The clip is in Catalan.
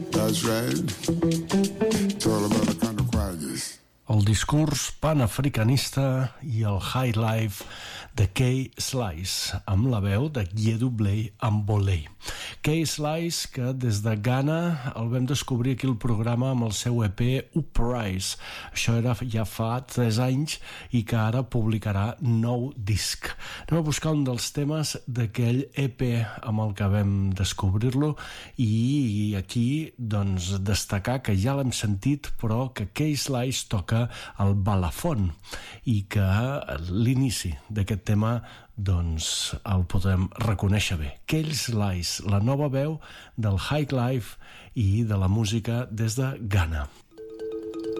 That's right. It's all about the kind of quietness. El discurs panafricanista i el high life de K-Slice, amb la veu de Yedubley Amboley. K-Slice, que des de Ghana el vam descobrir aquí al programa amb el seu EP Uprise. Això era ja fa 3 anys i que ara publicarà nou disc. Anem a buscar un dels temes d'aquell EP amb el que vam descobrir-lo i aquí doncs destacar que ja l'hem sentit però que K-Slice toca el balafon i que l'inici d'aquest tema doncs el podem reconèixer bé. K-Slice, la nova veu del High Life i de la música des de Ghana.